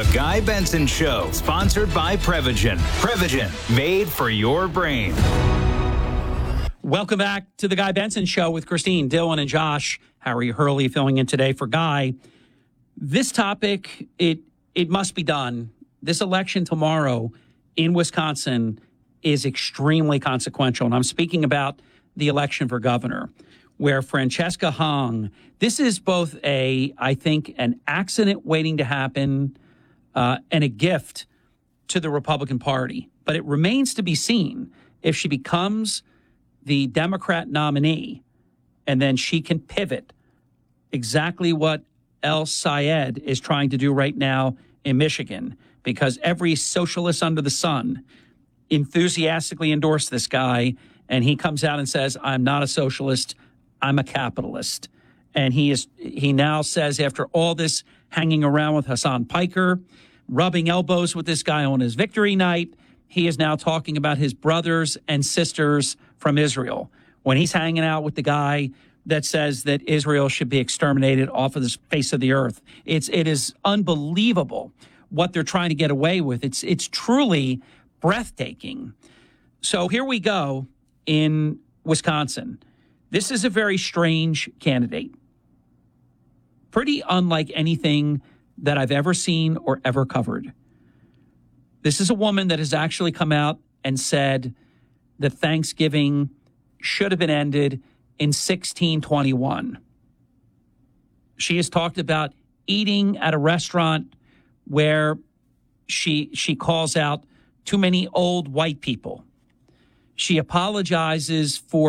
Guy Benson Show, sponsored by Prevagen. Prevagen, made for your brain. Welcome back to the Guy Benson Show with Christine, Dylan, and Josh. Harry Hurley filling in today for Guy. This topic, it must be done. This election tomorrow in Wisconsin is extremely consequential, and I'm speaking about the election for governor, where Francesca Hong, this is both I think, an accident waiting to happen and a gift to the Republican Party. But it remains to be seen if she becomes the Democrat nominee and then she can pivot exactly what El Sayed is trying to do right now in Michigan, because every socialist under the sun enthusiastically endorsed this guy, and he comes out and says, I'm not a socialist, I'm a capitalist. And he now says, after all this hanging around with Hassan Piker, rubbing elbows with this guy on his victory night, he is now talking about his brothers and sisters from Israel. When he's hanging out with the guy that says that Israel should be exterminated off of the face of the earth. It is unbelievable what they're trying to get away with. It's truly breathtaking. So here we go in Wisconsin. This is a very strange candidate. Pretty unlike anything that I've ever seen or ever covered. This is a woman that has actually come out and said that Thanksgiving should have been ended in 1621. She has talked about eating at a restaurant where she calls out too many old white people. She apologizes for